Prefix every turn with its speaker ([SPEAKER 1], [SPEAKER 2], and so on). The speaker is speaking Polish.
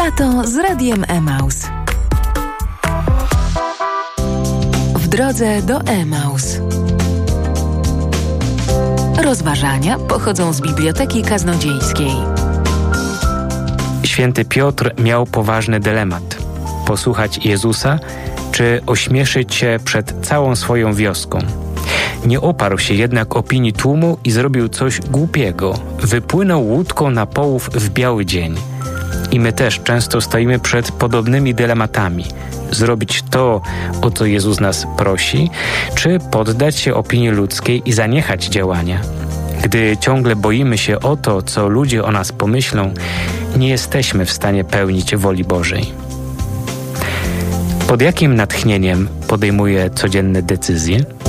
[SPEAKER 1] Lato z Radiem Emaus. W drodze do Emaus. Rozważania pochodzą z Biblioteki Kaznodziejskiej.
[SPEAKER 2] Święty Piotr miał poważny dylemat. Posłuchać Jezusa, czy ośmieszyć się przed całą swoją wioską. Nie oparł się jednak opinii tłumu i zrobił coś głupiego. Wypłynął łódką na połów w biały dzień. I my też często stoimy przed podobnymi dylematami. Zrobić to, o co Jezus nas prosi, czy poddać się opinii ludzkiej i zaniechać działania. Gdy ciągle boimy się o to, co ludzie o nas pomyślą, nie jesteśmy w stanie pełnić woli Bożej. Pod jakim natchnieniem podejmuje codzienne decyzje?